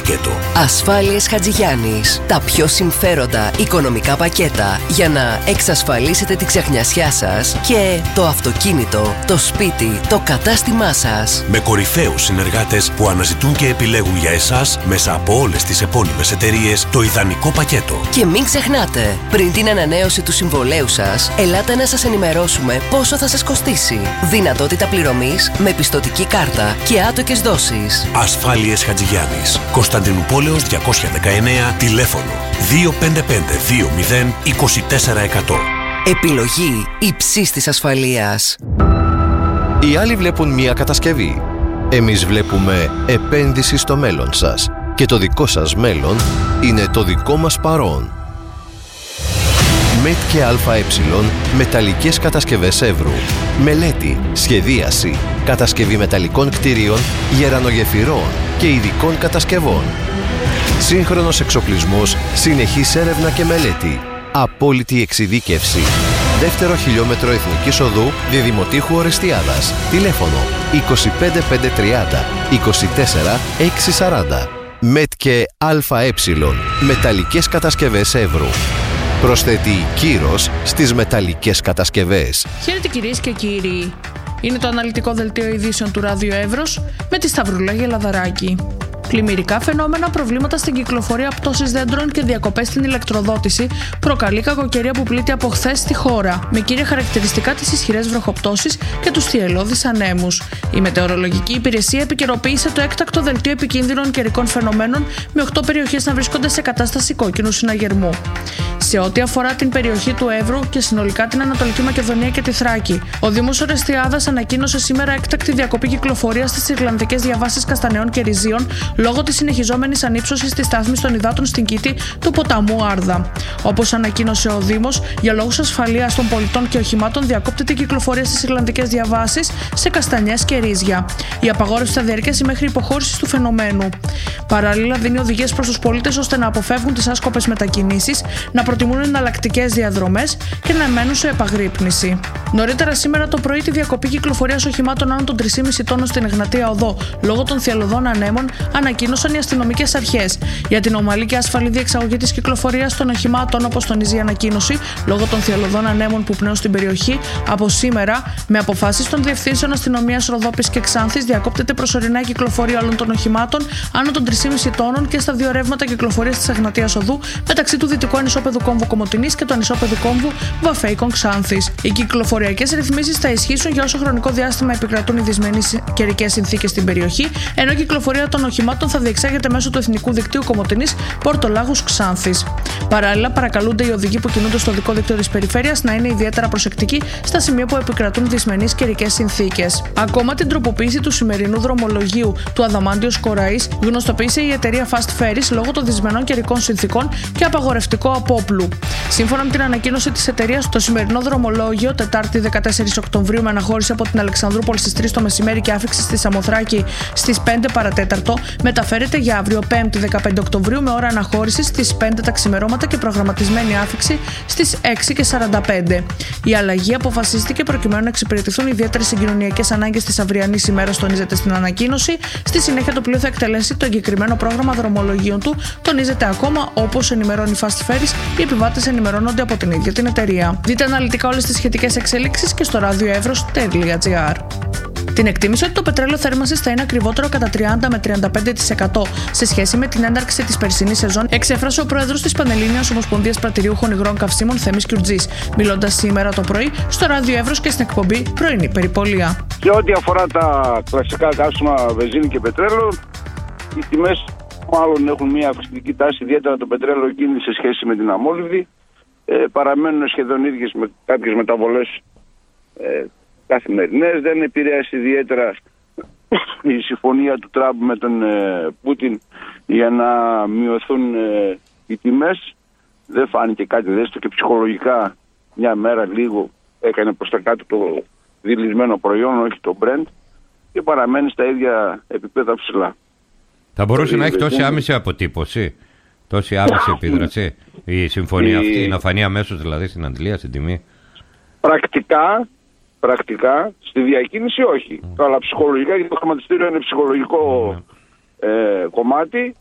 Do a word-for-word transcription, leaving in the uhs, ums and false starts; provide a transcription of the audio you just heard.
πακέτο. Ασφάλειες Χατζηγιάννης. Τα πιο συμφέροντα οικονομικά πακέτα για να εξασφαλίσετε τη ξεχνιασιά σας και το αυτοκίνητο, το σπίτι, το κατάστημά σας. Με κορυφαίους συνεργάτες που αναζητούν και επιλέγουν για εσάς μέσα από όλες τις επώνυμες εταιρείες το ιδανικό πακέτο. Και μην ξεχνάτε, πριν την ανανέωση του συμβολέου σας, ελάτε να σας ενημερώσουμε πόσο θα σας κοστίσει. Δυνατότητα πληρωμής με πιστωτική κάρτα και άτοκες δόσεις. Ασφάλειες Χατζηγιάννης. Κωνσταντινούπολεως διακόσια δεκαεννέα, τηλέφωνο δύο πέντε πέντε δύο μηδέν είκοσι τέσσερα εκατό. Επιλογή υψής της ασφαλείας. Οι άλλοι βλέπουν μία κατασκευή. Εμείς βλέπουμε επένδυση στο μέλλον σας. Και το δικό σας μέλλον είναι το δικό μας παρόν. ΜΕΤ και ΑΕ, μεταλλικές κατασκευές Εύρου. Μελέτη, σχεδίαση, κατασκευή μεταλλικών κτίριων, γερανογεφυρών και ειδικών κατασκευών. Σύγχρονος εξοπλισμός, συνεχής έρευνα και μελέτη. Απόλυτη εξειδίκευση. Δεύτερο χιλιόμετρο Εθνικής Οδού, Διδημοτήχου Ορεστιάδας. Τηλέφωνο είκοσι πέντε πεντακόσια τριάντα είκοσι τέσσερα εξακόσια σαράντα. ΜΕΤ και ΑΕ, μεταλλικές κατασκευές Εύρου. Προσθέτει κύρος στις μεταλλικές κατασκευές. Χαίρετε κυρίες και κύριοι. Είναι το αναλυτικό δελτίο ειδήσεων του Ράδιο Εύρος με τη Σταυρούλα Γελαδαράκη. Πλημμυρικά φαινόμενα, προβλήματα στην κυκλοφορία, πτώσεις δέντρων και διακοπές στην ηλεκτροδότηση προκαλεί κακοκαιρία που πλήττει από χθες στη χώρα, με κύρια χαρακτηριστικά τις ισχυρές βροχοπτώσεις και τους θυελλώδεις ανέμους. Η Μετεωρολογική Υπηρεσία επικαιροποίησε το έκτακτο δελτίο επικίνδυνων καιρικών φαινομένων, με οκτώ περιοχές να βρίσκονται σε κατάσταση κόκκινου συναγερμού. Σε ό,τι αφορά την περιοχή του Εύρου και συνολικά την Ανατολική Μακεδονία και τη Θράκη, ο Δήμος Ορεστιάδας ανακοίνωσε σήμερα έκτακτη διακοπή κυκλοφορίας στις Ιρλανδικές διαβάσεις Καστανεών και Ριζίων λόγω της συνεχιζόμενης ανύψωσης της στάθμης των υδάτων στην Κήτη του ποταμού Άρδα. Όπως ανακοίνωσε ο Δήμος, για λόγους ασφαλείας των πολιτών και οχημάτων διακόπτεται η κυκλοφορία στις Ιρλανδικές διαβάσεις σε Καστανιές και Ρίζια. Η απαγόρευση θα διαρκέσει μέχρι υποχώρηση του φαινομένου. Παράλληλα, δίνει οδηγίες προς τους πολίτες ώστε να αποφεύγουν τις άσκοπες μετακινήσεις, να προτιμούν εναλλακτικές διαδρομές και να μένουν σε επαγρύπνηση. Νωρίτερα σήμερα το πρωί, τη διακοπή κυκλοφορίας οχημάτων άνω των τρία κόμμα πέντε τόνων στην Εγνατία Οδό λόγω των θυελλωδών ανέμων ανακοίνωσαν οι αστυνομικές αρχές. Για την ομαλή και ασφαλή διεξαγωγή της κυκλοφορίας των οχημάτων, όπως τονίζει η ανακοίνωση, λόγω των θυελλωδών ανέμων που πνέουν στην περιοχή, από σήμερα, με αποφάσεις των Διευθύνσεων Αστυνομίας Ροδόπης και Ξάνθης, διακόπτεται προσωρινά η κυκλοφορία όλων των οχημάτων άνω των τρία κόμμα πέντε τόνων και στα δύο ρεύματα κυκλοφορίας της Εγνατίας Οδού μεταξύ του δυτικού ανισόπεδου κόμβου Κομοτηνής και του ανισόπεδου κόμβου Βαφέικων Ξάνθης. Οι κυκλοφοριακές ρυθμίσεις θα ισχύσουν για όσο χρονικό διάστημα επικρατούν οι δυσμενείς καιρικές συνθήκες στην περιοχή, ενώ η κυκλοφορία των οχημάτων θα διεξάγεται μέσω του Εθνικού Δικτύου Κομοτηνής Πορτολάγους Ξάνθης. Παράλληλα, παρακαλούνται οι οδηγοί που κινούνται στο οδικό δίκτυο της περιφέρειας να είναι ιδιαίτερα προσεκτικοί στα σημεία που επικρατούν δυσμενείς καιρικές συνθήκες. Ακόμα την τροποποίηση του σημερινού δρομολογίου του Αδαμάντιος Κοραής γνωστοποίησε η εταιρεία Fast Ferries λόγω των δυσμενών καιρικών συνθήκων και απαγορευτικό απόπλου. Σύμφωνα με την ανακοίνωση της εταιρείας, το σημερινό δρομολόγιο, Τετάρτη δεκατέσσερις Οκτωβρίου, με αναχώρηση από την Αλεξανδρούπολη στις τρεις το μεσημέρι και άφιξη στη Σαμοθράκη στις πέντε παρατέταρτο, μεταφέρεται για αύριο Πέμπτη δεκαπέντε Οκτωβρίου με ώρα αναχώρησης στις πέντε τα ξημερώματα και προγραμματισμένη άφιξη στις έξι και σαράντα πέντε. Η αλλαγή αποφασίστηκε προκειμένου να εξυπηρετηθούν ιδιαίτερες συγκοινωνιακές ανάγκες της αυριανής ημέρας, τονίζεται στην ανακοίνωση. Στη συνέχεια, το πλοίο θα εκτελέσει το εγκεκριμένο πρόγραμμα δρομολογίων του, τονίζεται ακόμα, όπως ενημερώνει η Fast Ferries, οι επιβάτες ενημερώνονται από την ίδια την εταιρεία. Δείτε αναλυτικά όλες τις σχετικές εξέλιξεις και στο radioevros τελεία gr. Την εκτίμηση ότι το πετρέλαιο θέρμανσης θα είναι ακριβότερο κατά τριάντα με τριάντα πέντε τοις εκατό σε σχέση με την έναρξη της περσινής σεζόν, εξέφρασε ο πρόεδρος της Πανελλήνιας Ομοσπονδίας Πρατηριούχων Υγρών Καυσίμων, Θέμης Κιουρτζής, μιλώντας σήμερα το πρωί στο Ράδιο Εύρος και στην εκπομπή Πρωινή Περιπολία. Και ό,τι αφορά τα κλασικά καύσιμα βενζίνη και πετρέλαιο, οι τιμές μάλλον έχουν μια αυξητική τάση, ιδιαίτερα το πετρέλαιο εκείνη σε σχέση με την αμόλυβδη. Ε, παραμένουν σχεδόν ίδιες με κάποιες μεταβολές ε, καθημερινές. Δεν επηρέασε ιδιαίτερα η συμφωνία του Τραμπ με τον ε, Πούτιν για να μειωθούν ε, οι τιμές. Δεν φάνηκε κάτι δέστο και ψυχολογικά μια μέρα λίγο έκανε προς τα κάτω το δηλισμένο προϊόν, όχι το Brent, και παραμένει στα ίδια επίπεδα ψηλά. Θα μπορούσε να έχει τόση άμεση αποτύπωση, τόση άμεση επίδραση η συμφωνία η... αυτή, να φανεί αμέσως δηλαδή στην αντλία, στην τιμή? Πρακτικά, πρακτικά στη διακίνηση όχι. Mm. Αλλά ψυχολογικά, γιατί το χρηματιστήριο είναι ψυχολογικό mm. ε, κομμάτι,